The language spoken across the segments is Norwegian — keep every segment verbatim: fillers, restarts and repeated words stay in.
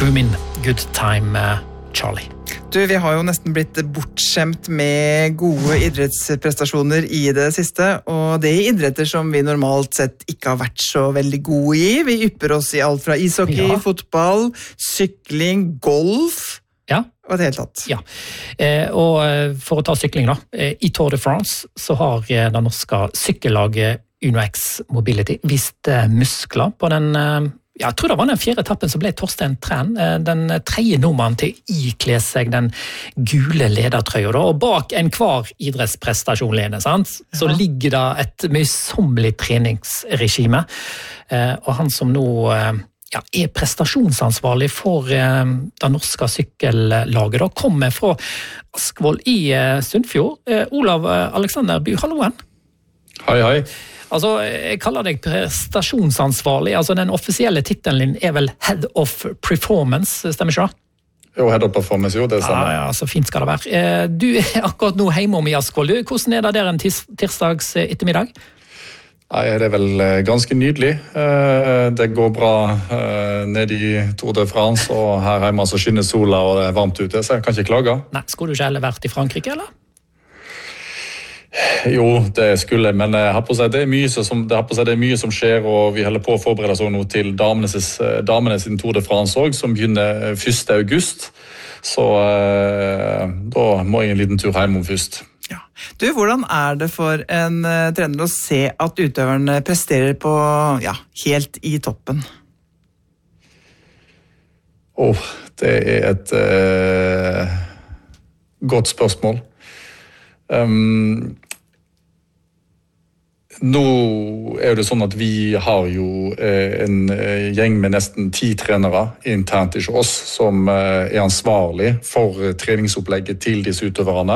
Boomin' Good Time, Charlie. Du, vi har jo nesten blitt bortskjemt med gode idrettsprestasjoner i det siste, og det er idretter som vi normalt sett ikke har vært så veldig gode i. Vi ypper oss i alt fra ishockey, ja. Fotball, sykling, golf, ja. Og det hele tatt. Ja, eh, og for å ta sykling da, i Tour de France så har det norske sykkellaget UnoX Mobility vist muskler på den Ja, jeg tror det var den fjerde etappen som ble Torstein Træn, den tredje nordmannen til å ikle seg den gule ledertrøya. Og bak en hver idrettsprestasjon, Lene, sant? Så ja. Ligger det et møysommelig treningsregime. Og han som nå ja, er prestasjonsansvarlig for det norske sykkellaget, da, kommer fra Askvoll i Sundfjord. Olav Alexander By, halloen. Hei, hei. Altså, jeg kaller deg prestasjonsansvarlig. Altså, den offisielle titelen din er vel Head of Performance, stemmer ikke det? Jo, Head of Performance, jo, det stemmer. Ja, ja, så fint skal det være. Du er akkurat nå hjemme om i Askvoll. Hvordan er det der en tis tirsdags ettermiddag? Nei, det er vel ganske nydelig. Det går bra ned i Tour de France, og her hjemme så skinner sola og det er varmt ute, så jeg kan ikke klage. Nei, skulle du ikke heller vært i Frankrike, eller? Jo, det skulle jeg, men jeg har på seg, det er mye som, det har på seg, det er mye som skjer, og vi holder på å forberede oss nå til damenes, damenes Tour de France også, som begynner første august. Så eh, da må jeg en liten tur hjem om først. Ja. Du, hvordan er det for en uh, trener å se at utøverne presterer på, ja, helt i toppen? Åh, oh, det er et uh, godt spørsmål. Um, nå er det sånn at vi har jo eh, en eh, gjeng med nesten ti trenere internt hos oss som eh, er ansvarlig for eh, treningsopplegget til disse utøverne.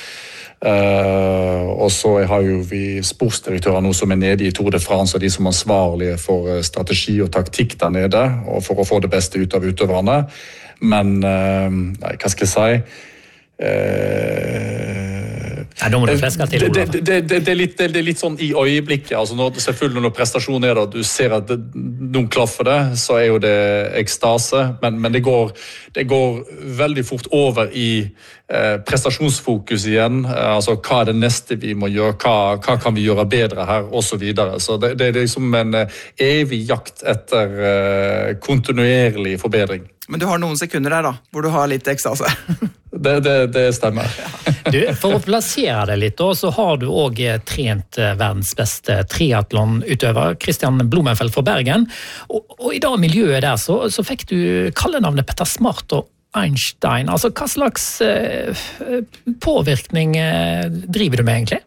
Uh, og så har jo vi sportsdirektører nå som er nede i Tour de France, og de som er ansvarlige for uh, strategi og taktikk der nede, og for å få det beste ut av utøverne. Men, uh, nei, hva skal jeg si? Uh, Nei, da må du fleske til, Olav. Det, det, det, det, er litt, det er litt sånn i øyeblikket. Altså når, selvfølgelig når prestasjonen er der, du ser at det, noen klaffer det, så er jo det ekstase. Men, men det, går, det går veldig fort over i eh, prestasjonsfokus igjen. Eh, altså hva er det neste vi må gjøre, hva, hva kan vi gjøre bedre her, og så videre. Så det, det er liksom en eh, evig jakt etter eh, kontinuerlig forbedring. Men du har noen sekunder her da, hvor du har litt ekstase. Det, det, det stemmer. Du, for å plassere det litt, så har du også trent verdens beste triathlonutøver, Christian Blumenfeld fra Bergen. Og, og i det miljøet der så, så fikk du kallenavnet Petter Smart og Einstein. Altså, hva slags eh, påvirkning eh, driver du med egentlig?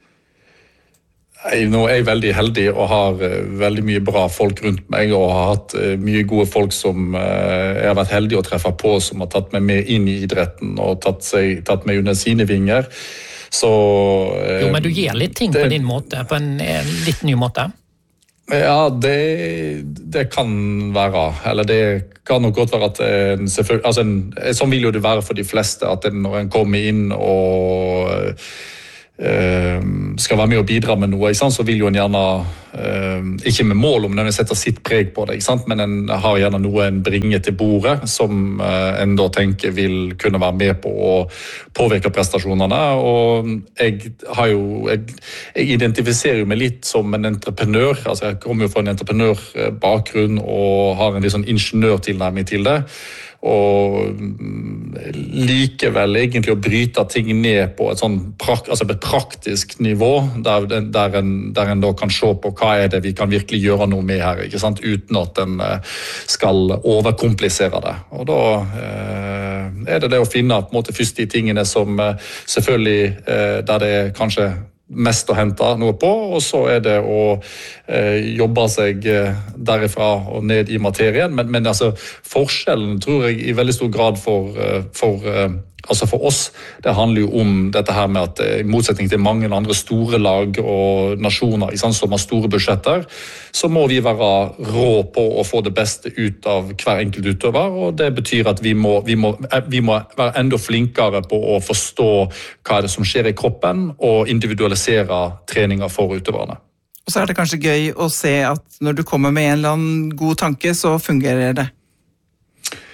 Nå er jeg veldig heldig og har veldig mye bra folk rundt meg, og har hatt mye gode folk som jeg har vært heldig å treffe på, som har tatt meg med inn i idretten og tatt, seg, tatt meg under sine vinger. Så, jo, men du gir litt ting det, på din måte, på en, en litt ny måte? Ja, det, det kan være, eller det kan nok godt være at en, selvfølgelig, altså en, sånn vil jo det være for de fleste, at en, når en kommer inn og skal være med og bidra med noe, så vil jo en gjerne ikke med mål om den setter sitt preg på det, men en har gjerne noe en bringer til bordet som en da tenker vil kunne være med på å påvirke prestasjonene. Og jeg har jo jeg, jeg identifiserer jo meg litt som en entreprenør. Altså jeg kommer jo fra en entreprenørbakgrunn og har en litt sånn ingeniørtilnærming til det. Og likevel egentlig å bryte ting ned på et sånn prak, altså et praktisk nivå, der, der, en, der en da kan se på hva er det vi kan virkelig gjøre noe med her, ikke sant? Uten at en skal overkomplisere det. Og da eh, er det det å finne på en måte først de tingene som eh, selvfølgelig eh, der det er kanskje mest å hente noe på, og så er det å eh, jobbe seg derifra og ned i materien. Men, men altså, forskjellen tror jeg i veldig stor grad for, for, altså for oss, det handler jo om dette her med at i motsetning til mange andre store lag og nasjoner sant, som har store budsjetter, så må vi være rå på å få det beste ut av hver enkelt utøver, og det betyr at vi må, vi må, vi må være enda flinkere på å forstå hva er det som skjer i kroppen, og individualisere treninger for utøverne. Og så er det kanskje gøy å se at når du kommer med en eller annen god tanke, så fungerer det.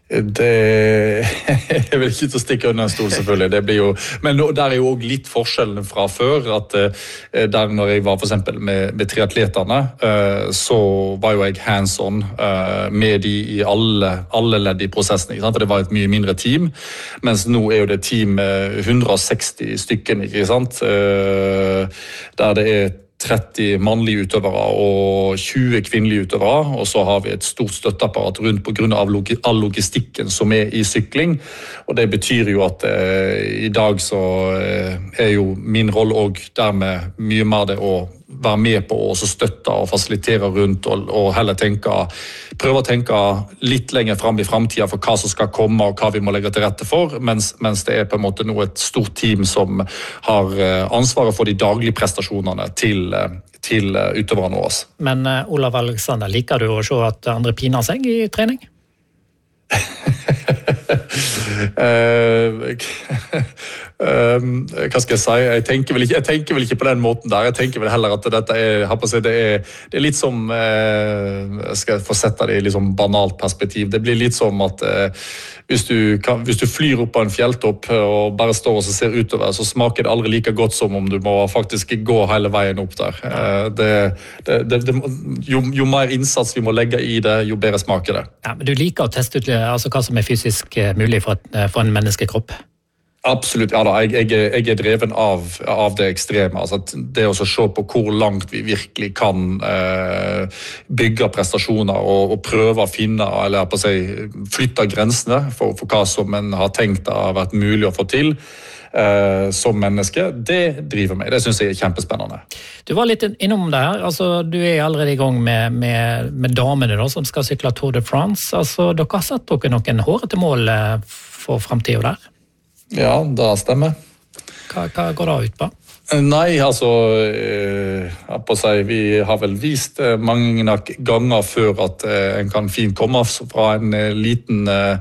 Det jeg vil ikke til å stikke under en stol, selvfølgelig. Det blir jo, men der er jo også litt forskjellen fra før. At der når jeg var for eksempel med, med triatleterne, så var jo jeg hands-on med de i alle, alle ledd i prosessen. Ikke sant? For det var et mye mindre team. Mens nå er jo det team med hundre og seksti stykken, ikke sant? Der det er tretti mannlige utøvere og tjue kvinnelige utøvere, og så har vi et stort støtteapparat rundt på grunn av logi- all logistikken som er i sykling. Og det betyr jo at eh, i dag så eh, er jo min rolle og dermed mye mer det å være med på å støtte og fasilitere rundt, og, og heller tenke, prøve å tenke litt lenger frem i fremtiden for hva som skal komme og hva vi må legge til rette for, mens, mens det er på en måte nå et stort team som har ansvaret for de daglige prestasjonene til, til utøverne våre. Men Olav Alexander, liker du å se at andre piner seg i trening? uh, Um, hva skal jeg si? Jeg tenker, vel ikke, jeg tenker vel ikke på den måten der. Jeg tenker vel heller at dette er, si, det er, det er litt som uh, skal jeg få sette det i litt sånn banalt perspektiv. Det blir litt som at uh, hvis, du kan, hvis du flyr opp på en fjelltopp og bare står og ser utover, så smaker det aldri like godt som om du må faktisk gå hele veien opp der. Uh, det, det, det, det, jo, jo mer innsats vi må legge i det, jo bedre smaker det. Ja, men du liker å teste ut altså, hva som er fysisk mulig for, et, for en menneskekropp? Absolutt, ja da. Jeg, jeg, jeg er dreven av, av det ekstreme. Altså, det å se på hvor langt vi virkelig kan eh, bygge prestasjoner og, og prøve å finne, eller på å si, flytte grensene for, for hva som en har tenkt har vært mulig å få til eh, som menneske, det driver meg. Det synes jeg er kjempespennende. Du var litt innom det her. Altså, du er allerede i gang med, med, med damene da, som skal sykle Tour de France. Altså, dere har satt dere noen hårete mål for fremtiden der? Ja, det stemmer. Hva, hva går det ut på? Nei, altså, jeg på å si, vi har vel vist mange ganger før at en kan fint komme fra en liten,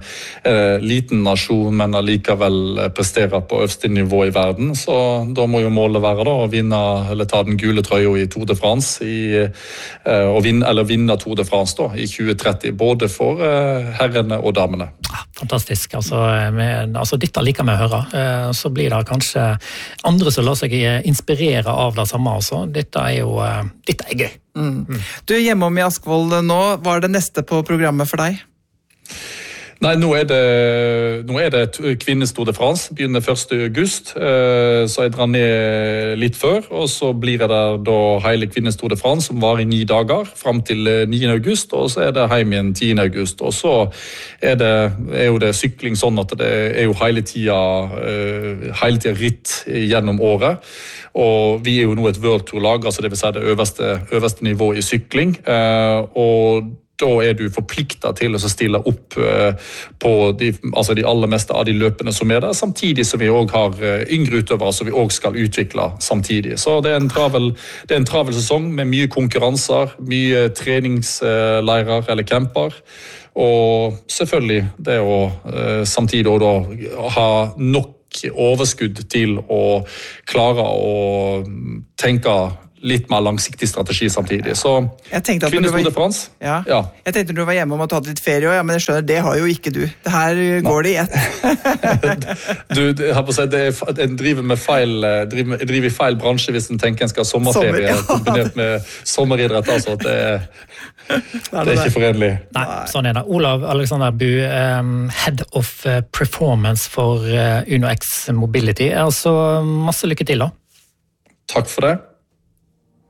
liten nasjon, men allikevel prestere på øverste nivå i verden. Så da må jo målet være da, å vinne, eller ta den gule trøya i Tour de France, i, og vinne, eller vinne Tour de France da, i tjue tretti, både for herrene og damene. Fantastisk. Altså, med, altså dette liker vi å høre. Så blir det kanskje andre som lar seg inspirere av det samme også. Dette er jo dette er gøy. Mm. Mm. Du er hjemme om i Askvoll nå. Hva er det neste på programmet for deg? Nei, nå er det, nå er det kvinnes Tour de France, begynner første august, så jeg drar ned litt før, og så blir det da hele kvinnes Tour de France, som var i ni dager, frem til niende august, og så er det hjem igjen tiende august, og så er, det, er jo det sykling sånn at det er jo hele tida, hele tida ritt gjennom året, og vi er jo nå et World Tour-lag, altså det vil si det øverste, øverste nivået i sykling, og da er du forpliktet til å stille opp på de, altså de aller meste av de løpene som er der, samtidig som vi også har yngre utøvere som vi også skal utvikle samtidig. Så det er en travel, det er en travel sesong med mye konkurranser, mye treningsleirer eller camper, og selvfølgelig det å samtidig å da ha nok overskudd til å klare å tenke litt mer langsiktig strategi samtidig. Så kvinnes Tour de France. Ja. Ja. Jeg tenkte du var hjemme om å ta litt ferie, ja, men jeg skjønner, det har jo ikke du. Det her går det i ett. du, jeg har på å si, det er, en driver med feil, driver, driver i feil bransje hvis en tenker en skal ha sommerferie Sommer, ja. kombinert med sommeridrett, altså. Det, det er ikke forenlig. Nei, sånn er det. Olav Alexander Bu, um, Head of Performance for uh, UnoX Mobility. Altså, masse lykke til da. Takk for det.